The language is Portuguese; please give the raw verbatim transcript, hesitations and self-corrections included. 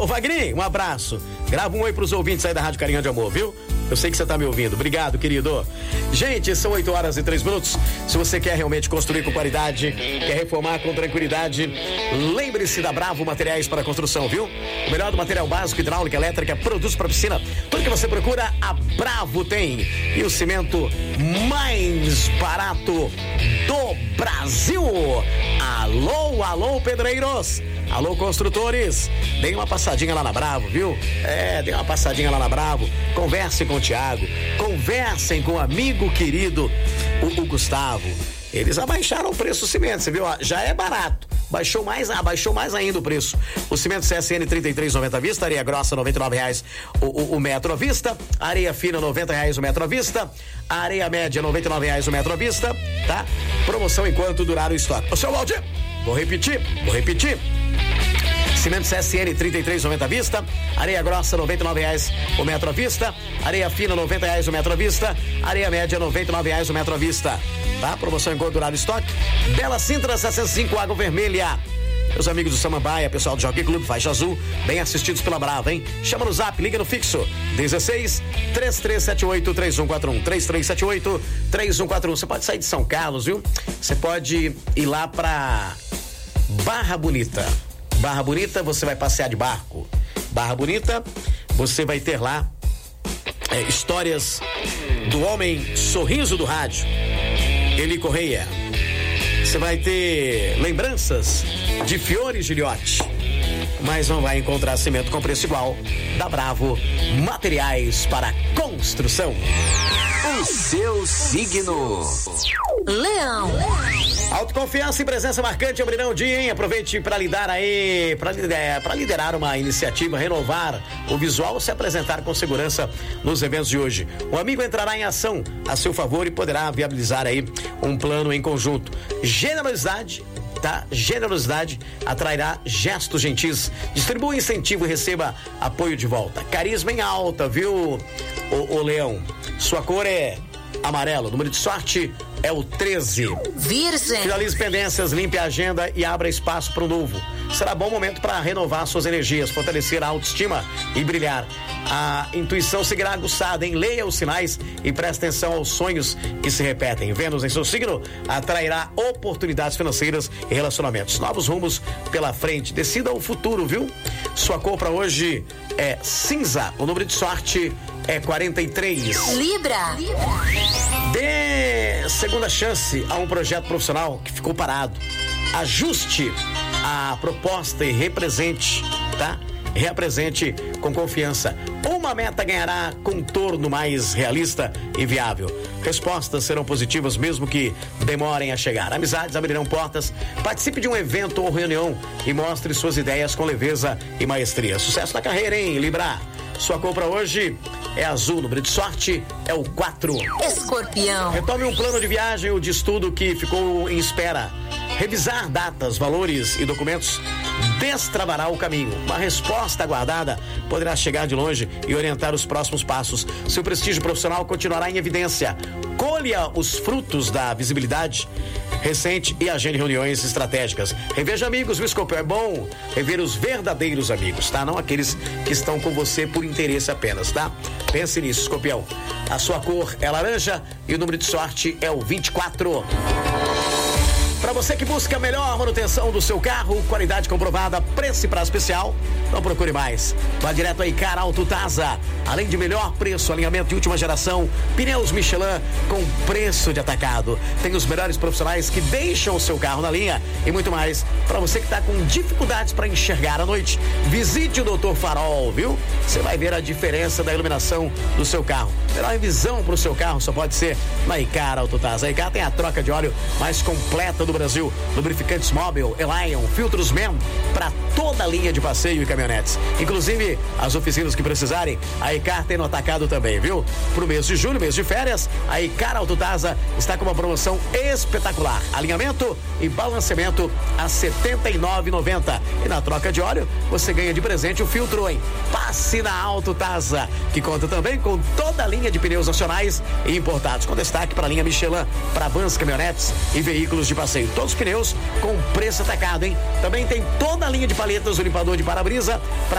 Ô, Wagner, um abraço. Grava um oi pros ouvintes aí da Rádio Carinha de Amor, viu? Eu sei que você tá me ouvindo. Obrigado, querido. Gente, são oito horas e três minutos. Se você quer realmente construir com qualidade, quer reformar com tranquilidade, lembre-se da Bravo Materiais para Construção, viu? O melhor do material básico, hidráulica, elétrica, produtos para piscina. Tudo que você procura, a Bravo tem. E o cimento mais barato do Brasil. Alô, alô, pedreiros. Alô, construtores, deem uma passadinha lá na Bravo, viu? É, deem uma passadinha lá na Bravo, converse com o Thiago, conversem com o amigo querido, o, o Gustavo. Eles abaixaram o preço do cimento, você viu? Já é barato, baixou mais, abaixou mais ainda o preço. O cimento C S N trinta e três reais e noventa centavos à vista, areia grossa noventa e nove reais o, o, o metro à vista, areia fina noventa reais o metro à vista, areia média noventa e nove reais o metro à vista, tá? Promoção enquanto durar o estoque. Ô, seu Valdir, vou repetir, vou repetir. Cimento C S N trinta e três reais e noventa centavos à vista, areia grossa noventa e nove reais o metro à vista, areia fina noventa reais o metro à vista, areia média noventa e nove reais o metro à vista, tá? Promoção enquanto durar o estoque. Bela Sintra setecentos e cinco Água Vermelha. Meus amigos do Samambaia, pessoal do Jockey Clube Faixa Azul, bem assistidos pela Brava, hein? Chama no zap, liga no fixo, dezesseis, três três sete oito, três um quatro um, três três sete oito, três um quatro um. Você pode sair de São Carlos, viu? Você pode ir lá pra Barra Bonita. Barra Bonita, você vai passear de barco. Barra Bonita, você vai ter lá é, histórias do homem sorriso do rádio, Eli Correia. Você vai ter lembranças de Fiore Giliotti, mas não vai encontrar cimento com preço igual da Bravo Materiais para Construção. O seu signo: Leão. Autoconfiança e presença marcante abrirão o dia, hein? Aproveite para lidar aí, para liderar, para liderar uma iniciativa, renovar o visual, se apresentar com segurança nos eventos de hoje. O amigo entrará em ação a seu favor e poderá viabilizar aí um plano em conjunto. Generosidade, tá? Generosidade atrairá gestos gentis. Distribua incentivo e receba apoio de volta. Carisma em alta, viu, o, o Leão? Sua cor é amarelo. O número de sorte é o treze. Virgem. Finalize pendências, limpe a agenda e abra espaço para o novo. Será bom momento para renovar suas energias, fortalecer a autoestima e brilhar. A intuição seguirá aguçada, hein? Leia os sinais e preste atenção aos sonhos que se repetem. Vênus em seu signo atrairá oportunidades financeiras e relacionamentos. Novos rumos pela frente. Decida o futuro, viu? Sua cor para hoje é cinza. O número de sorte é quarenta e três. Libra. Dê segunda chance a um projeto profissional que ficou parado. Ajuste a proposta e represente, tá? Reapresente com confiança. Uma meta ganhará contorno mais realista e viável. Respostas serão positivas mesmo que demorem a chegar. Amizades abrirão portas. Participe de um evento ou reunião e mostre suas ideias com leveza e maestria. Sucesso na carreira, hein, Libra? Sua cor para hoje é azul. O número de sorte é o quatro. Escorpião. Retome um plano de viagem ou de estudo que ficou em espera. Revisar datas, valores e documentos destravará o caminho. Uma resposta aguardada poderá chegar de longe e orientar os próximos passos. Seu prestígio profissional continuará em evidência. Colha os frutos da visibilidade recente e agende reuniões estratégicas. Reveja amigos, o Escorpião. É bom rever os verdadeiros amigos, tá? Não aqueles que estão com você por interesse apenas, tá? Pense nisso, Escorpião. A sua cor é laranja e o número de sorte é o vinte e quatro. Para você que busca a melhor manutenção do seu carro, qualidade comprovada, preço e prazo especial, não procure mais. Vá direto a Icar Auto Taza. Além de melhor preço, alinhamento de última geração, pneus Michelin com preço de atacado. Tem os melhores profissionais que deixam o seu carro na linha e muito mais. Para você que está com dificuldades para enxergar à noite, visite o doutor Farol, viu? Você vai ver a diferença da iluminação do seu carro. Melhor visão para o seu carro só pode ser na Icar Auto Taza. A Icar tem a troca de óleo mais completa do Brasil. Lubrificantes Mobil, Elion, filtros M E M para toda a linha de passeio e caminhonetes. Inclusive, as oficinas que precisarem, a Icar tem no atacado também, viu? Pro mês de julho, mês de férias, a Icar Auto Taza está com uma promoção espetacular. Alinhamento e balanceamento a setenta e nove reais e noventa centavos. E na troca de óleo, você ganha de presente o filtro em Passe na Auto Taza, que conta também com toda a linha de pneus nacionais e importados, com destaque para a linha Michelin, para vans, caminhonetes e veículos de passeio. Todos os pneus com preço atacado, hein? Também tem toda a linha de paletas, o limpador de para-brisa para